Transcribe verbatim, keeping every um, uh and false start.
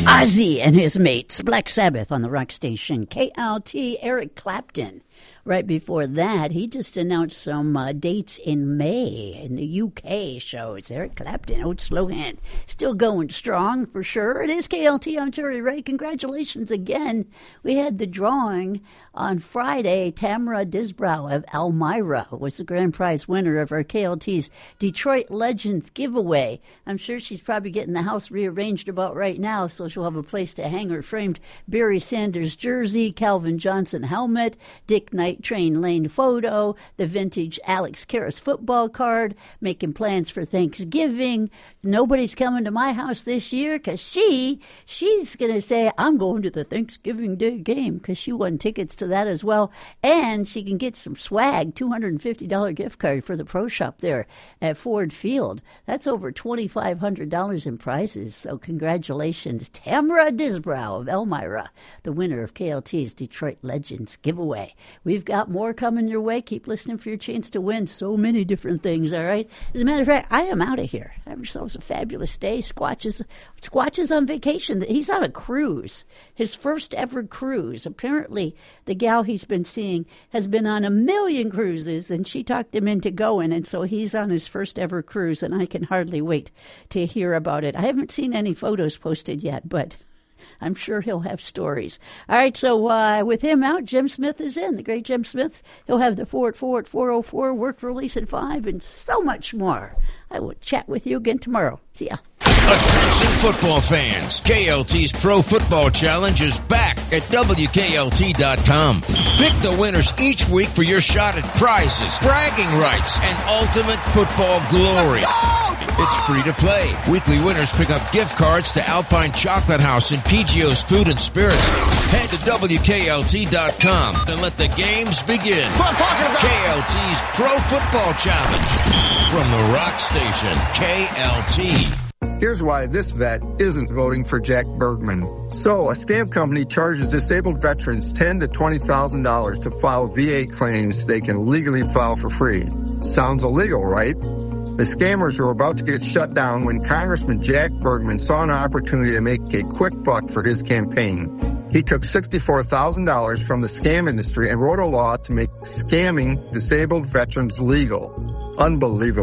Ozzy and his mates, Black Sabbath on the rock station, K L T. Eric Clapton. Right before that, he just announced some uh, dates in May in the U K shows. Eric Clapton, Old Slohan, still going strong for sure. It is K L T. I'm Terry Ray. Congratulations again. We had the drawing on Friday. Tamara Disbrow of Elmira was the grand prize winner of our K L T's Detroit Legends giveaway. I'm sure she's probably getting the house rearranged about right now, so she'll have a place to hang her framed Barry Sanders jersey, Calvin Johnson helmet, Dick Knight Train Lane photo, the vintage Alex Karras football card, making plans for Thanksgiving. Nobody's coming to my house this year because she, she's going to say, I'm going to the Thanksgiving Day game because she won tickets to that as well. And she can get some swag, two hundred fifty dollars gift card for the pro shop there at Ford Field. That's over twenty-five hundred dollars in prizes. So congratulations, Tamara Disbrow of Elmira, the winner of K L T's Detroit Legends giveaway. We've got more coming your way. Keep listening for your chance to win so many different things, all right? As a matter of fact, I am out of here. Have yourselves a fabulous day. Squatch is, Squatch is on vacation. He's on a cruise, his first ever cruise. Apparently, the gal he's been seeing has been on a million cruises, and she talked him into going, and so he's on his first ever cruise, and I can hardly wait to hear about it. I haven't seen any photos posted yet, but I'm sure he'll have stories. All right, so uh, with him out, Jim Smith is in, the great Jim Smith. He'll have the four at four at four oh four, work release at five, and so much more. I will chat with you again tomorrow. See ya. Attention football fans. K L T's Pro Football Challenge is back at W K L T dot com. Pick the winners each week for your shot at prizes, bragging rights, and ultimate football glory. It's free to play. Weekly winners pick up gift cards to Alpine Chocolate House and P G O's Food and Spirits. Head to W K L T dot com and let the games begin. What I'm talking about. K L T's Pro Football Challenge. From the rock station, K L T. Here's why this vet isn't voting for Jack Bergman. So, a scam company charges disabled veterans ten thousand to twenty thousand dollars to file V A claims they can legally file for free. Sounds illegal, right? The scammers were about to get shut down when Congressman Jack Bergman saw an opportunity to make a quick buck for his campaign. He took sixty-four thousand dollars from the scam industry and wrote a law to make scamming disabled veterans legal. Unbelievable.